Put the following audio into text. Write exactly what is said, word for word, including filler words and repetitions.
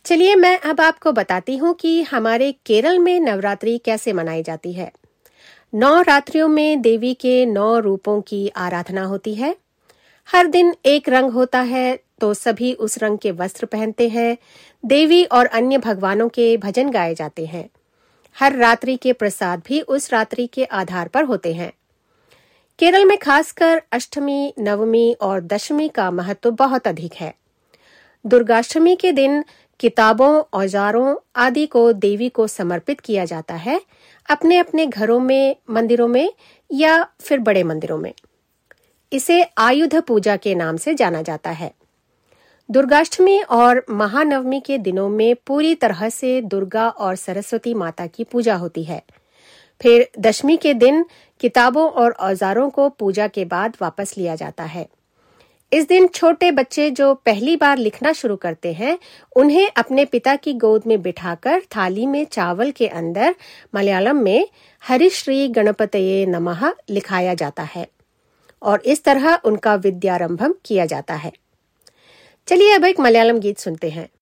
चलिए मैं अब आपको बताती हूँ कि हमारे केरल में नवरात्रि कैसे मनाई जाती है। नौ रात्रियों में देवी के नौ रूपों की आराधना होती है। हर दिन एक रंग होता है तो सभी उस रंग के वस्त्र पहनते हैं। देवी और अन्य भगवानों के भजन गाए जाते हैं। हर रात्रि के प्रसाद भी उस रात्रि के आधार पर होते हैं। केरल में खासकर अष्टमी, नवमी और दशमी का महत्व बहुत अधिक है। दुर्गाष्टमी के दिन किताबों, औजारों आदि को देवी को समर्पित किया जाता है, अपने अपने घरों में, मंदिरों में या फिर बड़े मंदिरों में। इसे आयुध पूजा के नाम से जाना जाता है। दुर्गाष्टमी और महानवमी के दिनों में पूरी तरह से दुर्गा और सरस्वती माता की पूजा होती है। फिर दशमी के दिन किताबों और औजारों को पूजा के बाद वापस लिया जाता है। इस दिन छोटे बच्चे जो पहली बार लिखना शुरू करते हैं, उन्हें अपने पिता की गोद में बिठाकर थाली में चावल के अंदर मलयालम में हरिश्री गणपतये नमः लिखाया जाता है और इस तरह उनका विद्यारंभम किया जाता है। चलिए अब एक मलयालम गीत सुनते हैं।